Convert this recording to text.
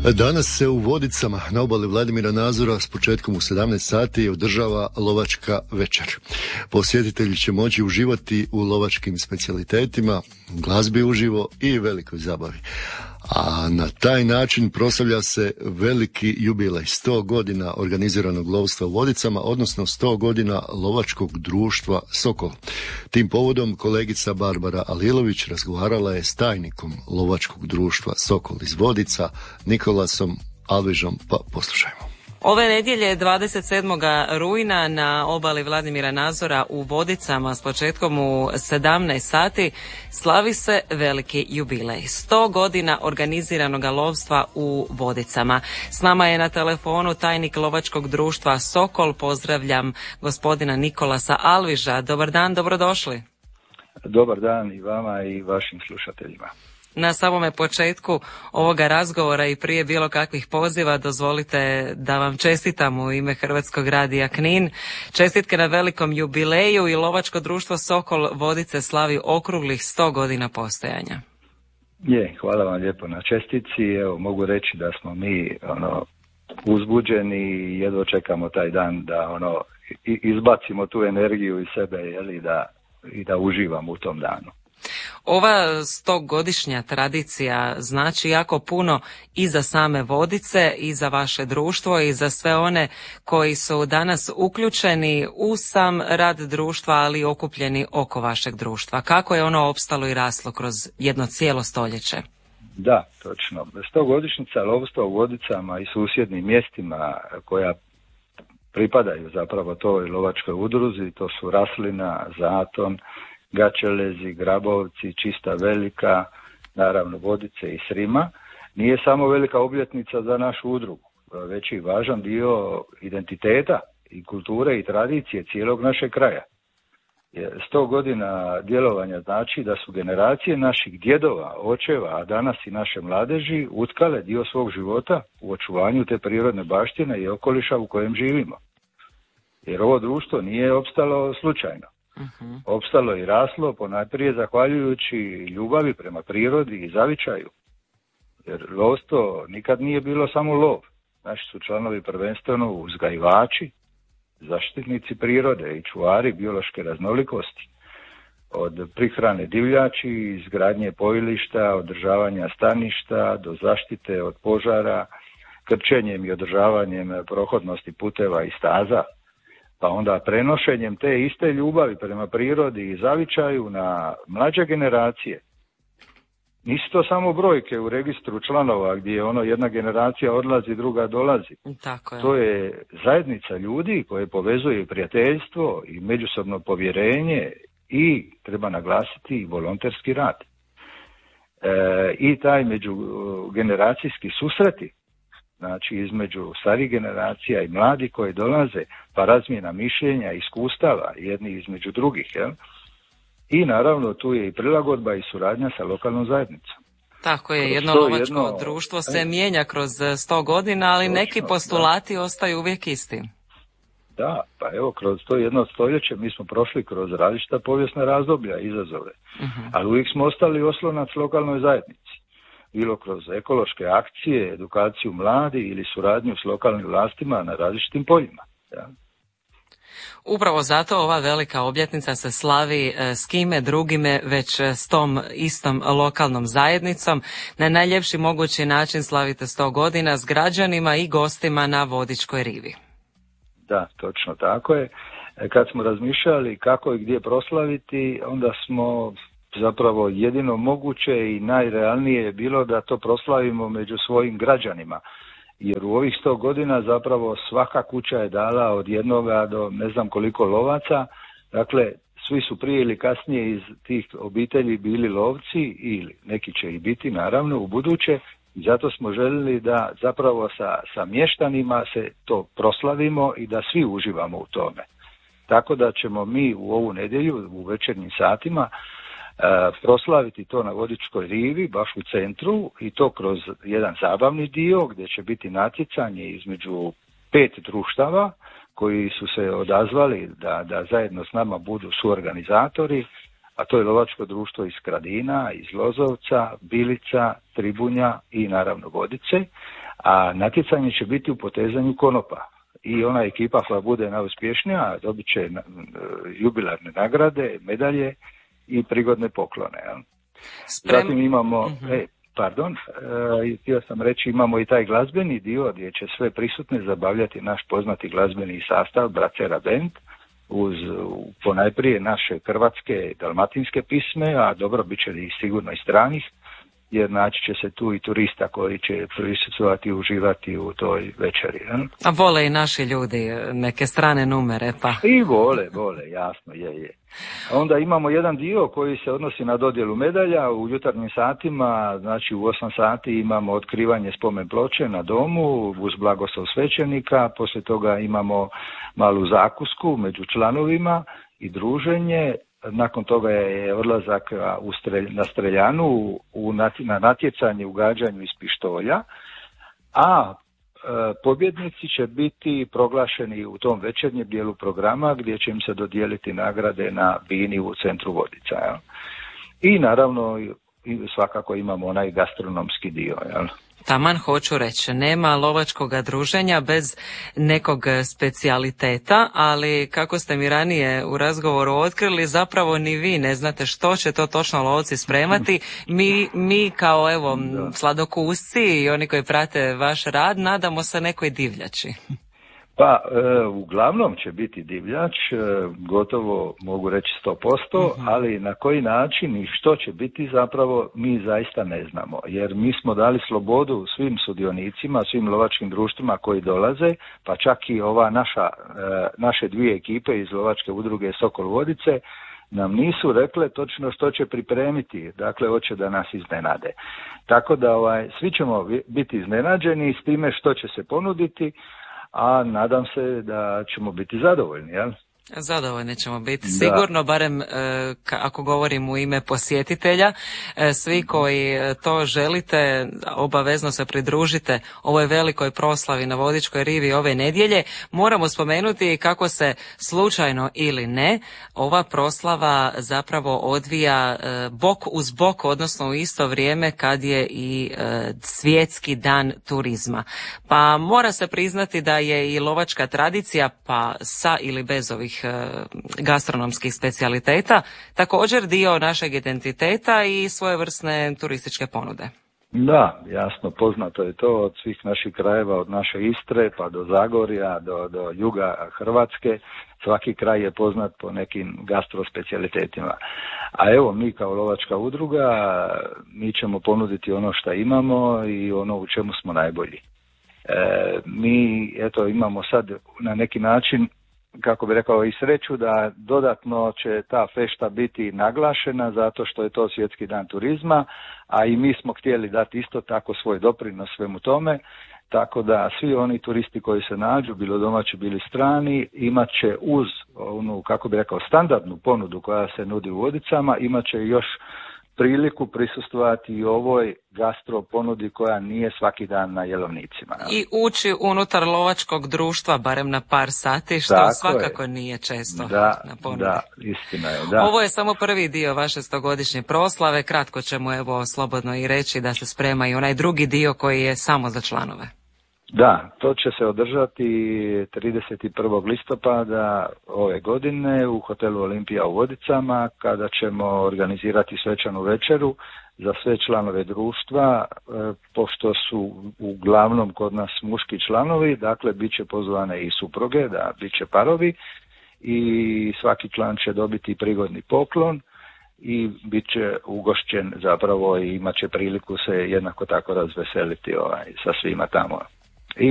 Danas se u Vodicama na obali Vladimira Nazora s početkom u 17 sati održava lovačka večer. Posjetitelji će moći uživati u lovačkim specijalitetima, glazbi uživo i velikoj zabavi. A na taj način proslavlja se veliki jubilej 100 godina organiziranog lovstva u Vodicama, odnosno 100 godina lovačkog društva Sokol. Tim povodom kolegica Barbara Alilović razgovarala je s tajnikom lovačkog društva Sokol iz Vodica, Nikolasom Alvižom, pa poslušajmo. Ove nedjelje 27. rujna na obali Vladimira Nazora u Vodicama s početkom u 17 sati slavi se veliki jubilej. 100 godina organiziranog lovstva u Vodicama. S nama je na telefonu tajnik lovačkog društva Sokol. Pozdravljam gospodina Nikolasa Alviža. Dobar dan, dobrodošli. Dobar dan i vama i vašim slušateljima. Na samome početku ovoga razgovora i prije bilo kakvih poziva dozvolite da vam čestitam u ime Hrvatskog radija Knin. Čestitke na velikom jubileju i lovačko društvo Sokol Vodice slavi okruglih 100 godina postojanja. Hvala vam lijepo na čestici. Evo, mogu reći da smo mi uzbuđeni i jedva čekamo taj dan da izbacimo tu energiju iz sebe i da uživamo u tom danu. Ova 100-godišnja tradicija znači jako puno i za same Vodice, i za vaše društvo, i za sve one koji su danas uključeni u sam rad društva, ali i okupljeni oko vašeg društva. Kako je ono opstalo i raslo kroz jedno cijelo stoljeće? Da, točno. 100-godišnjica lovstva u Vodicama i susjednim mjestima koja pripadaju zapravo toj lovačkoj udruzi, to su Raslina, Zaton, Gaćelezi, Grabovci, Čista Velika, naravno Vodice i Srima, nije samo velika obljetnica za našu udrugu, već i važan dio identiteta i kulture i tradicije cijelog našeg kraja. 100 godina djelovanja znači da su generacije naših djedova, očeva, a danas i naše mladeži utkale dio svog života u očuvanju te prirodne baštine i okoliša u kojem živimo. Jer ovo društvo nije opstalo slučajno. Opstalo i raslo ponajprije zahvaljujući ljubavi prema prirodi i zavičaju. Jer lovstvo nikad nije bilo samo lov. Naši su članovi prvenstveno uzgajivači, zaštitnici prirode i čuvari biološke raznolikosti. Od prihrane divljači, izgradnje pojilišta, održavanja staništa, do zaštite od požara, krčenjem i održavanjem prohodnosti puteva i staza, pa onda prenošenjem te iste ljubavi prema prirodi i zavičaju na mlađe generacije. Nisu to samo brojke u registru članova gdje jedna generacija odlazi, druga dolazi. Tako je. To je zajednica ljudi koje povezuje prijateljstvo i međusobno povjerenje i, treba naglasiti, i volonterski rad. I taj međugeneracijski susreti, znači između starih generacija i mladi koji dolaze, pa razmjena mišljenja, iskustava jedni između drugih. I naravno tu je i prilagodba i suradnja sa lokalnom zajednicom. Tako je, jedno lovačko društvo se mijenja kroz 100 godina, ali točno, neki postulati ostaju uvijek isti. Da, pa evo, kroz to jedno stoljeće mi smo prošli kroz različita povijesna razdoblja, izazove, ali uvijek smo ostali oslonac lokalnoj zajednici. Bilo kroz ekološke akcije, edukaciju mladi ili suradnju s lokalnim vlastima na različitim poljima. Ja. Upravo zato ova velika obljetnica se slavi s kime drugime već s tom istom lokalnom zajednicom. Na najljepši mogući način slavite 100 godina s građanima i gostima na Vodičkoj rivi. Da, točno tako je. Kad smo razmišljali kako i gdje proslaviti, onda smo zapravo jedino moguće i najrealnije je bilo da to proslavimo među svojim građanima. Jer u ovih 100 godina zapravo svaka kuća je dala od jednoga do ne znam koliko lovaca. Dakle, svi su prije ili kasnije iz tih obitelji bili lovci ili neki će i biti naravno u buduće. I zato smo željeli da zapravo sa mještanima se to proslavimo i da svi uživamo u tome. Tako da ćemo mi u ovu nedjelju u večernjim satima proslaviti to na Vodičkoj rivi, baš u centru, i to kroz jedan zabavni dio gdje će biti natjecanje između 5 društava koji su se odazvali da zajedno s nama budu suorganizatori, a to je lovačko društvo iz Skradina, iz Lozovca, Bilica, Tribunja i naravno Vodice. A natjecanje će biti u potezanju konopa. I ona ekipa koja bude najuspješnija dobit će jubilarne nagrade, medalje i prigodne poklone. Zatim imamo, htio sam reći, imamo i taj glazbeni dio gdje će sve prisutne zabavljati naš poznati glazbeni sastav Bracera Band uz ponajprije naše hrvatske i dalmatinske pisme, a dobro bit će i sigurno i stranih, jer naći će se tu i turista koji će prisustvovati i uživati u toj večeri. A vole i naši ljudi neke strane numere, pa... I vole, jasno, je. A onda imamo jedan dio koji se odnosi na dodjelu medalja u jutarnjim satima, znači u 8 sati imamo otkrivanje spomen ploče na domu uz blagoslov svećenika, poslije toga imamo malu zakusku među članovima i druženje. Nakon toga je odlazak na streljanu na natjecanje u gađanju iz pištolja, a pobjednici će biti proglašeni u tom večernjem dijelu programa gdje će im se dodijeliti nagrade na bini u centru Vodica. Jel? I naravno svakako imamo onaj gastronomski dio. Jel? Taman hoću reći, nema lovačkog druženja bez nekog specijaliteta, ali kako ste mi ranije u razgovoru otkrili, zapravo ni vi ne znate što će to točno lovci spremati. Mi kao sladokusci i oni koji prate vaš rad, nadamo se nekoj divljači. Pa, uglavnom će biti divljač, gotovo mogu reći 100%, ali na koji način i što će biti zapravo mi zaista ne znamo. Jer mi smo dali slobodu svim sudionicima, svim lovačkim društvima koji dolaze, pa čak i ova naše dvije ekipe iz lovačke udruge Sokol Vodice nam nisu rekle točno što će pripremiti, dakle hoće da nas iznenade. Tako da svi ćemo biti iznenađeni s time što će se ponuditi, a nadam se da ćemo biti zadovoljni, jel? Zadovoljni ćemo biti, sigurno, barem ako govorim u ime posjetitelja. Svi koji to želite, obavezno se pridružite ovoj velikoj proslavi na Vodičkoj rivi ove nedjelje. Moramo spomenuti kako se slučajno ili ne, ova proslava zapravo odvija bok uz bok, odnosno u isto vrijeme kad je i svjetski dan turizma. Pa mora se priznati da je i lovačka tradicija, pa sa ili bez ovih gastronomskih specijaliteta, također dio našeg identiteta i svojevrsne turističke ponude. Da, jasno, poznato je to od svih naših krajeva, od naše Istre pa do Zagorja, do juga Hrvatske. Svaki kraj je poznat po nekim gastrospecijalitetima. A evo, mi kao lovačka udruga, mi ćemo ponuditi ono što imamo i ono u čemu smo najbolji. Mi, imamo sad na neki način, kako bi rekao, i sreću da dodatno će ta fešta biti naglašena zato što je to svjetski dan turizma, a i mi smo htjeli dati isto tako svoj doprinos svemu tome, tako da svi oni turisti koji se nađu, bilo domaći, bili strani, imat će uz onu, kako bi rekao, standardnu ponudu koja se nudi u Vodicama, imat će još priliku prisustvovati i ovoj gastro ponudi koja nije svaki dan na jelovnicima. I ući unutar lovačkog društva barem na par sati, što tako svakako nije često na ponudi. Da, istina je. Da. Ovo je samo prvi dio vaše 100-godišnje proslave, kratko ćemo slobodno i reći da se sprema i onaj drugi dio koji je samo za članove. Da, to će se održati 31. listopada ove godine u hotelu Olimpija u Vodicama, kada ćemo organizirati svečanu večeru za sve članove društva, pošto su uglavnom kod nas muški članovi, dakle bit će pozvane i supruge, da bit će parovi i svaki član će dobiti prigodni poklon i bit će ugošćen zapravo i imat će priliku se jednako tako razveseliti sa svima tamo.